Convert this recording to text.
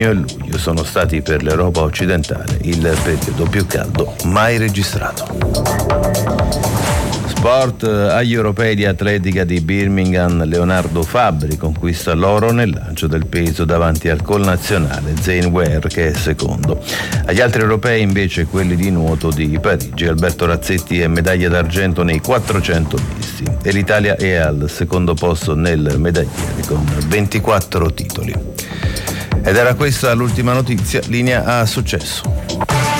e luglio sono stati per l'Europa occidentale il periodo più caldo mai registrato. Sport, agli europei di atletica di Birmingham, Leonardo Fabbri conquista l'oro nel lancio del peso davanti al connazionale Zane Ware, che è secondo. Agli altri europei invece quelli di nuoto di Parigi, Alberto Razzetti è medaglia d'argento nei 400 misti e l'Italia è al secondo posto nel medagliere con 24 titoli. Ed era questa l'ultima notizia, linea a Successo.